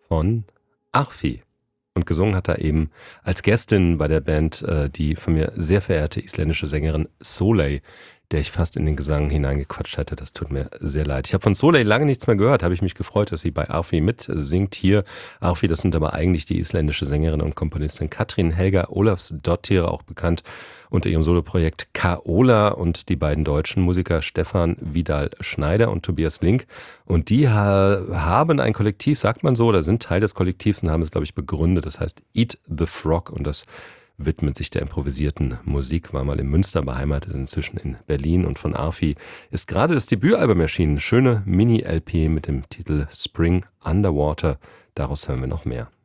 von Arfi. Und gesungen hat er eben als Gästin bei der Band die von mir sehr verehrte isländische Sängerin Sóley, der ich fast in den Gesang hineingequatscht hätte. Das tut mir sehr leid. Ich habe von Sóley lange nichts mehr gehört, habe ich mich gefreut, dass sie bei Arfi mitsingt hier. Arfi, das sind aber eigentlich die isländische Sängerin und Komponistin Katrín Helga Ólafsdóttir, auch bekannt unter ihrem Soloprojekt Kaola, und die beiden deutschen Musiker Stefan Vidal Schneider und Tobias Link. Und die haben ein Kollektiv, sagt man so, oder sind Teil des Kollektivs und haben es, glaube ich, begründet. Das heißt Eat the Frog, und das widmet sich der improvisierten Musik, war mal in Münster beheimatet, inzwischen in Berlin. Und von Arfi ist gerade das Debütalbum erschienen. Schöne Mini-LP mit dem Titel Spring Underwater. Daraus hören wir noch mehr.